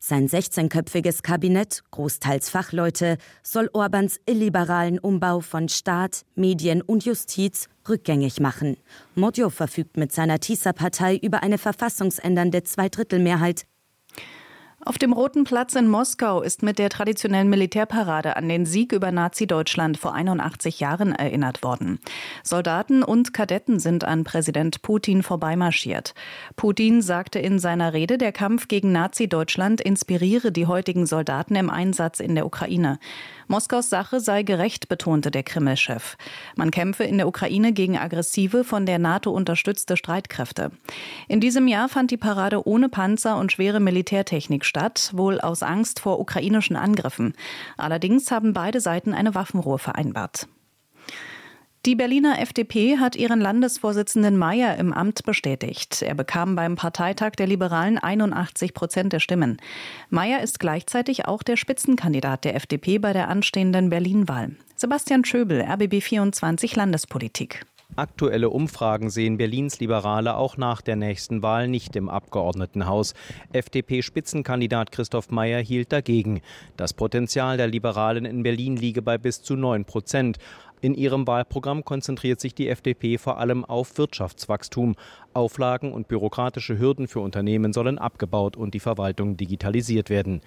Sein 16-köpfiges Kabinett, großteils Fachleute, soll Orbáns illiberalen Umbau von Staat, Medien und Justiz rückgängig machen. Magyar verfügt mit seiner TISA-Partei über eine verfassungsändernde Zweidrittelmehrheit. Auf dem Roten Platz in Moskau ist mit der traditionellen Militärparade an den Sieg über Nazi-Deutschland vor 81 Jahren erinnert worden. Soldaten und Kadetten sind an Präsident Putin vorbeimarschiert. Putin sagte in seiner Rede, der Kampf gegen Nazi-Deutschland inspiriere die heutigen Soldaten im Einsatz in der Ukraine. Moskaus Sache sei gerecht, betonte der Kreml-Chef. Man kämpfe in der Ukraine gegen aggressive, von der NATO unterstützte Streitkräfte. In diesem Jahr fand die Parade ohne Panzer und schwere Militärtechnik statt, wohl aus Angst vor ukrainischen Angriffen. Allerdings haben beide Seiten eine Waffenruhe vereinbart. Die Berliner FDP hat ihren Landesvorsitzenden Mayer im Amt bestätigt. Er bekam beim Parteitag der Liberalen 81% der Stimmen. Mayer ist gleichzeitig auch der Spitzenkandidat der FDP bei der anstehenden Berlin-Wahl. Sebastian Schöbel, RBB24 Landespolitik. Aktuelle Umfragen sehen Berlins Liberale auch nach der nächsten Wahl nicht im Abgeordnetenhaus. FDP-Spitzenkandidat Christoph Mayer hielt dagegen. Das Potenzial der Liberalen in Berlin liege bei bis zu 9%. In ihrem Wahlprogramm konzentriert sich die FDP vor allem auf Wirtschaftswachstum. Auflagen und bürokratische Hürden für Unternehmen sollen abgebaut und die Verwaltung digitalisiert werden.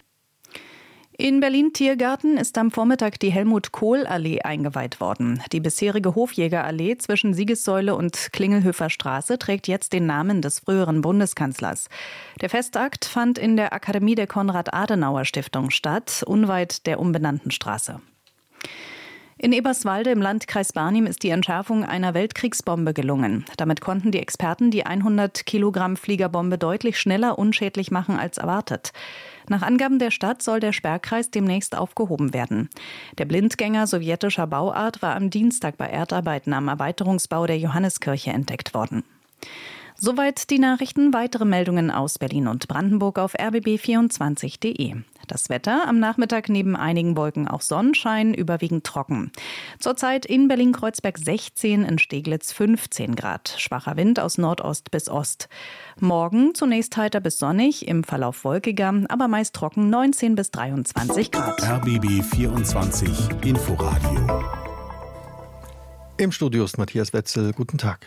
In Berlin-Tiergarten ist am Vormittag die Helmut-Kohl-Allee eingeweiht worden. Die bisherige Hofjägerallee zwischen Siegessäule und Klingelhöfer Straße trägt jetzt den Namen des früheren Bundeskanzlers. Der Festakt fand in der Akademie der Konrad-Adenauer-Stiftung statt, unweit der umbenannten Straße. In Eberswalde im Landkreis Barnim ist die Entschärfung einer Weltkriegsbombe gelungen. Damit konnten die Experten die 100 Kilogramm Fliegerbombe deutlich schneller unschädlich machen als erwartet. Nach Angaben der Stadt soll der Sperrkreis demnächst aufgehoben werden. Der Blindgänger sowjetischer Bauart war am Dienstag bei Erdarbeiten am Erweiterungsbau der Johanneskirche entdeckt worden. Soweit die Nachrichten. Weitere Meldungen aus Berlin und Brandenburg auf rbb24.de. Das Wetter am Nachmittag neben einigen Wolken auch Sonnenschein, überwiegend trocken. Zurzeit in Berlin-Kreuzberg 16, in Steglitz 15 Grad. Schwacher Wind aus Nordost bis Ost. Morgen zunächst heiter bis sonnig, im Verlauf wolkiger, aber meist trocken 19 bis 23 Grad. RBB24 Inforadio. Im Studio ist Matthias Wetzel. Guten Tag.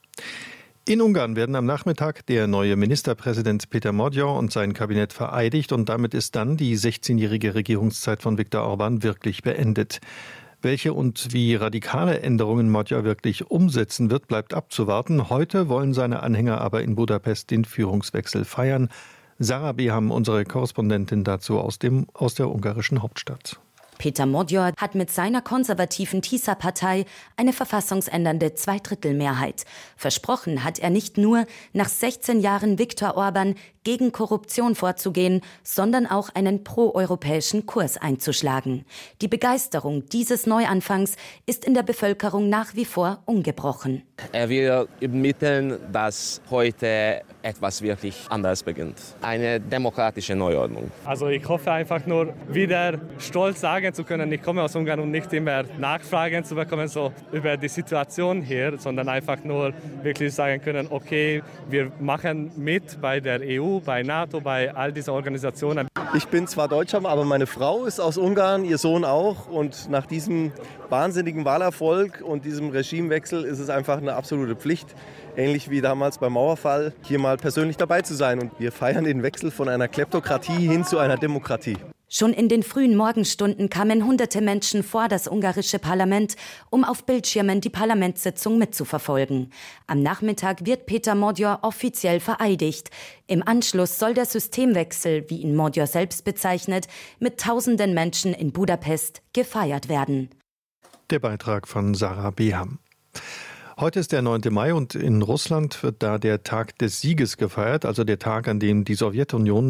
In Ungarn werden am Nachmittag der neue Ministerpräsident Péter Magyar und sein Kabinett vereidigt und damit ist dann die 16-jährige Regierungszeit von Viktor Orbán wirklich beendet. Welche und wie radikale Änderungen Magyar wirklich umsetzen wird, bleibt abzuwarten. Heute wollen seine Anhänger aber in Budapest den Führungswechsel feiern. Sarah Beham, unsere Korrespondentin dazu aus der ungarischen Hauptstadt. Péter Magyar hat mit seiner konservativen TISA-Partei eine verfassungsändernde Zweidrittelmehrheit. Versprochen hat er nicht nur, nach 16 Jahren Viktor Orbán gegen Korruption vorzugehen, sondern auch einen proeuropäischen Kurs einzuschlagen. Die Begeisterung dieses Neuanfangs ist in der Bevölkerung nach wie vor ungebrochen. Er will übermitteln, dass heute etwas wirklich anderes beginnt. Eine demokratische Neuordnung. Also ich hoffe einfach nur, wieder stolz sagen zu können, ich komme aus Ungarn und nicht immer Nachfragen zu bekommen so über die Situation hier, sondern einfach nur wirklich sagen können, okay, wir machen mit bei der EU, bei NATO, bei all diesen Organisationen. Ich bin zwar Deutscher, aber meine Frau ist aus Ungarn, ihr Sohn auch. Und nach diesem wahnsinnigen Wahlerfolg und diesem Regimewechsel ist es einfach eine absolute Pflicht, ähnlich wie damals beim Mauerfall, hier mal persönlich dabei zu sein. Und wir feiern den Wechsel von einer Kleptokratie hin zu einer Demokratie. Schon in den frühen Morgenstunden kamen hunderte Menschen vor das ungarische Parlament, um auf Bildschirmen die Parlamentssitzung mitzuverfolgen. Am Nachmittag wird Péter Magyar offiziell vereidigt. Im Anschluss soll der Systemwechsel, wie ihn Magyar selbst bezeichnet, mit tausenden Menschen in Budapest gefeiert werden. Der Beitrag von Sarah Beham. Heute ist der 9. Mai und in Russland wird da der Tag des Sieges gefeiert, also der Tag, an dem die Sowjetunion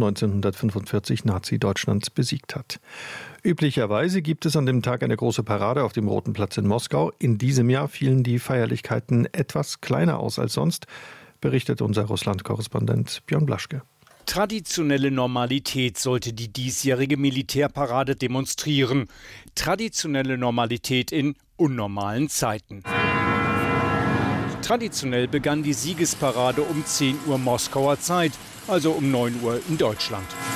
1945 Nazi-Deutschland besiegt hat. Üblicherweise gibt es an dem Tag eine große Parade auf dem Roten Platz in Moskau. In diesem Jahr fielen die Feierlichkeiten etwas kleiner aus als sonst, berichtet unser Russland-Korrespondent Björn Blaschke. Traditionelle Normalität sollte die diesjährige Militärparade demonstrieren. Traditionelle Normalität in unnormalen Zeiten. Traditionell begann die Siegesparade um 10 Uhr Moskauer Zeit, also um 9 Uhr in Deutschland.